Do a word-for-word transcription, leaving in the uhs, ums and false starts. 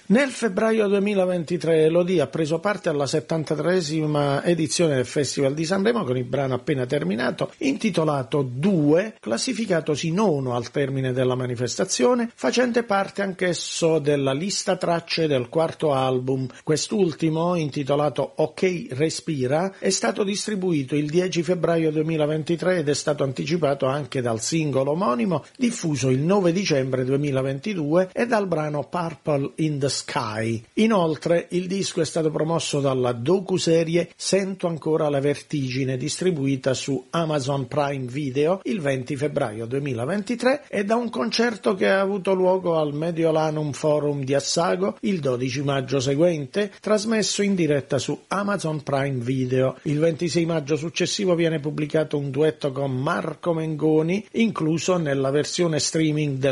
Nel febbraio duemilaventitré Elodie ha preso parte alla settantatreesima edizione del Festival di Sanremo con il brano appena terminato, intitolato Due, classificatosi nono al termine della manifestazione, facente parte anch'esso della lista tracce del quarto album. Quest'ultimo, intitolato Ok Respira, è stato distribuito il dieci febbraio duemilaventitré ed è stato anticipato anche dal singolo omonimo, diffuso il nove dicembre duemilaventidue, e dal brano Purple in the Sky. Inoltre il disco è stato promosso dalla docuserie Sento ancora la vertigine, distribuita su Amazon Prime Video il venti febbraio duemilaventitré, e da un concerto che ha avuto luogo al Mediolanum Forum di Assago il dodici maggio seguente, trasmesso in diretta su Amazon Prime Video. Il ventisei maggio successivo viene pubblicato un duetto con Marco Mengoni, incluso nella versione streaming del